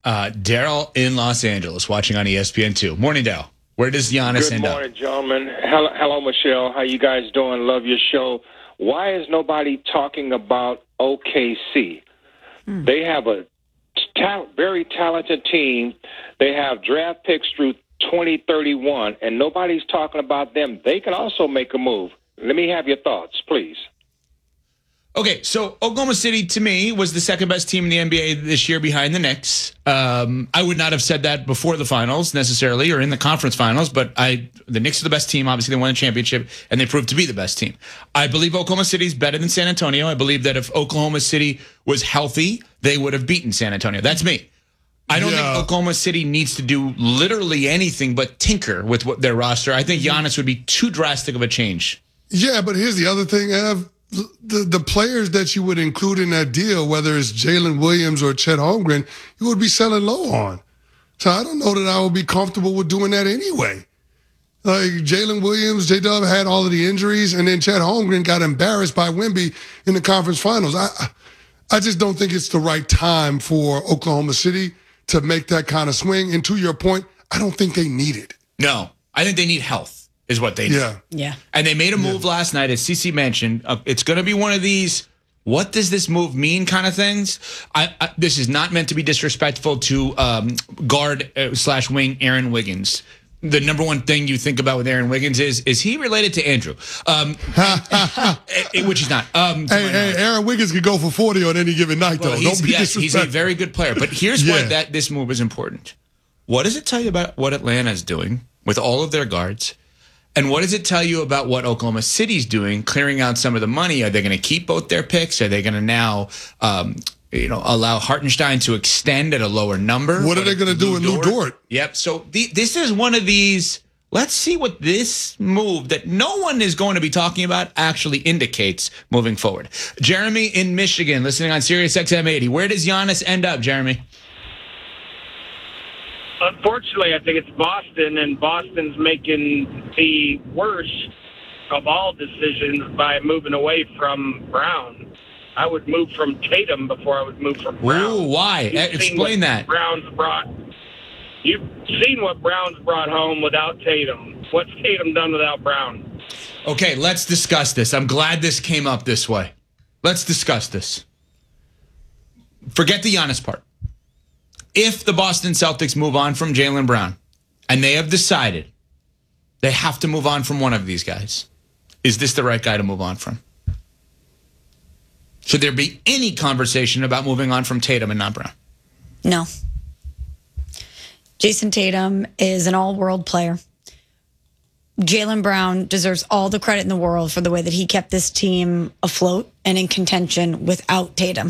Daryl in Los Angeles, watching on ESPN2. Morning, Daryl. Where does Giannis end up? Good morning, gentlemen. Hello, Michelle. How you guys doing? Love your show. Why is nobody talking about OKC? They have a very talented team. They have draft picks through 2031, and nobody's talking about them. They can also make a move. Let me have your thoughts, please. Okay, so Oklahoma City, to me, was the second best team in the NBA this year behind the Knicks. I would not have said that before the finals necessarily or in the conference finals, but the Knicks are the best team. Obviously, they won the championship, and they proved to be the best team. I believe Oklahoma City is better than San Antonio. I believe that if Oklahoma City was healthy, they would have beaten San Antonio. That's me. I don't think Oklahoma City needs to do literally anything but tinker with their roster. I think Giannis would be too drastic of a change. Yeah, but here's the other thing, Ev. The players that you would include in that deal, whether it's Jalen Williams or Chet Holmgren, you would be selling low on. So I don't know that I would be comfortable with doing that anyway. Like Jalen Williams, J-Dub had all of the injuries, and then Chet Holmgren got embarrassed by Wemby in the conference finals. I just don't think it's the right time for Oklahoma City to make that kind of swing. And to your point, I don't think they need it. No, I think they need health. Is what they do. Yeah. And they made a move last night, as CC mentioned. It's going to be one of these, what does this move mean kind of things. This is not meant to be disrespectful to guard / wing Aaron Wiggins. The number one thing you think about with Aaron Wiggins is he related to Andrew? Which he's not. Hey, Aaron Wiggins could go for 40 on any given night, though. Don't be disrespectful. He's a very good player. But here's why this move is important. What does it tell you about what Atlanta is doing with all of their guards? And what does it tell you about what Oklahoma City's doing, clearing out some of the money? Are they going to keep both their picks? Are they going to now, allow Hartenstein to extend at a lower number? What are they going to do with Lou Dort? Yep. So this is one of these. Let's see what this move that no one is going to be talking about actually indicates moving forward. Jeremy in Michigan, listening on Sirius XM 80. Where does Giannis end up, Jeremy? Unfortunately, I think it's Boston, and Boston's making the worst of all decisions by moving away from Brown. I would move from Tatum before I would move from Brown. Ooh, why? Explain that. You've seen what Brown's brought home without Tatum. What's Tatum done without Brown? Okay, let's discuss this. I'm glad this came up this way. Let's discuss this. Forget the Giannis part. If the Boston Celtics move on from Jaylen Brown, and they have decided they have to move on from one of these guys, is this the right guy to move on from? Should there be any conversation about moving on from Tatum and not Brown? No. Jason Tatum is an all-world player. Jaylen Brown deserves all the credit in the world for the way that he kept this team afloat and in contention without Tatum.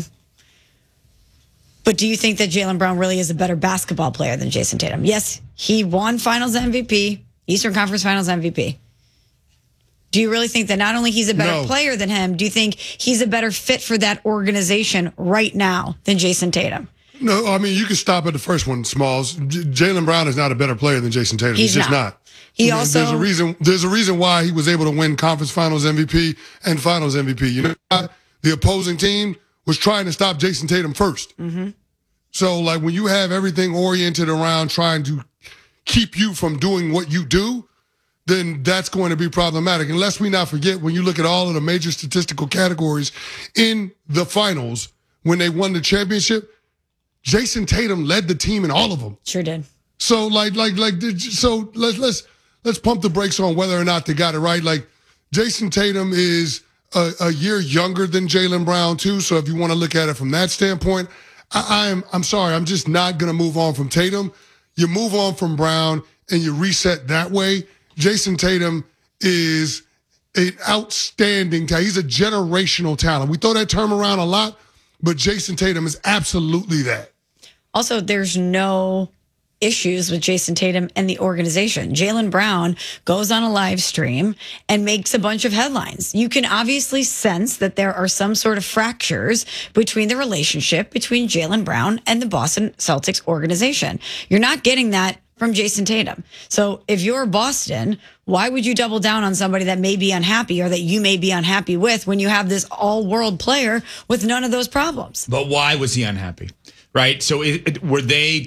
But do you think that Jaylen Brown really is a better basketball player than Jason Tatum? Yes, he won Finals MVP, Eastern Conference Finals MVP. Do you really think that not only he's a better player than him, do you think he's a better fit for that organization right now than Jason Tatum? No, I mean, you can stop at the first one, Smalls. Jaylen Brown is not a better player than Jason Tatum. He's just not. There's a reason why he was able to win Conference Finals MVP and Finals MVP. You know, the opposing team was trying to stop Jason Tatum first. Mm-hmm. So, like, when you have everything oriented around trying to keep you from doing what you do, then that's going to be problematic. And let's we not forget, when you look at all of the major statistical categories in the finals, when they won the championship, Jason Tatum led the team in all of them. Sure did. So, so let's pump the brakes on whether or not they got it right. Like, Jason Tatum is a year younger than Jaylen Brown, too. So if you want to look at it from that standpoint, I'm sorry, I'm just not going to move on from Tatum. You move on from Brown and you reset that way. Jason Tatum is an outstanding talent. He's a generational talent. We throw that term around a lot, but Jason Tatum is absolutely that. Also, there's no issues with Jason Tatum and the organization. Jaylen Brown goes on a live stream and makes a bunch of headlines. You can obviously sense that there are some sort of fractures between the relationship between Jaylen Brown and the Boston Celtics organization. You're not getting that from Jason Tatum. So if you're Boston, why would you double down on somebody that may be unhappy or that you may be unhappy with when you have this all-world player with none of those problems? But why was he unhappy? Right? So were they